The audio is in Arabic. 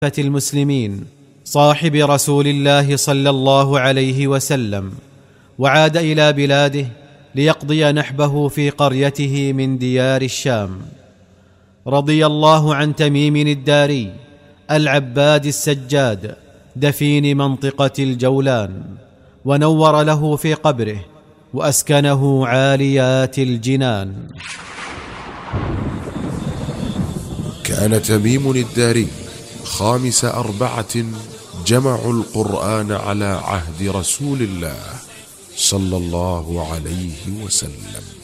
المسلمين صاحب رسول الله صلى الله عليه وسلم، وعاد إلى بلاده ليقضي نحبه في قريته من ديار الشام. رضي الله عن تميم الداري العباد السجاد دفين منطقة الجولان، ونور له في قبره وأسكنه عاليات الجنان. كان تميم الداري خامس 4 جمعوا القرآن على عهد رسول الله صلى الله عليه وسلم.